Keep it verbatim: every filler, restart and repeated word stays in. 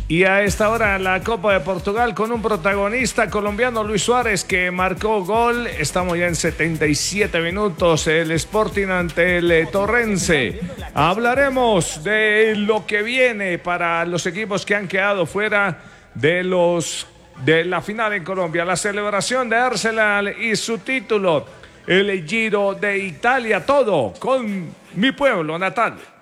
Y a esta hora la Copa de Portugal con un protagonista colombiano, Luis Suárez, que marcó gol. Estamos ya en setenta y siete minutos, el Sporting ante el Torrense. Hablaremos de lo que viene para los equipos que han quedado fuera de los de la final en Colombia, la celebración de Arsenal y su título, el Giro de Italia, todo con mi pueblo natal.